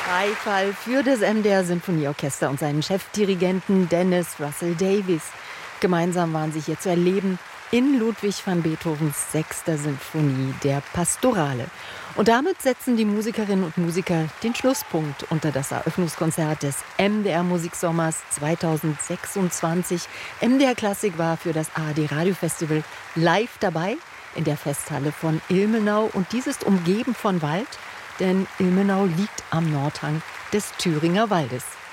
Beifall für das MDR Sinfonieorchester und seinen Chefdirigenten Dennis Russell Davies. Gemeinsam waren sie hier zu erleben in Ludwig van Beethovens 6. Sinfonie der Pastorale. Und damit setzen die Musikerinnen und Musiker den Schlusspunkt unter das Eröffnungskonzert des MDR Musiksommers 2026. MDR Klassik war für das ARD Radiofestival live dabei in der Festhalle von Ilmenau. Und dies ist umgeben von Wald, denn Ilmenau liegt am Nordhang des Thüringer Waldes.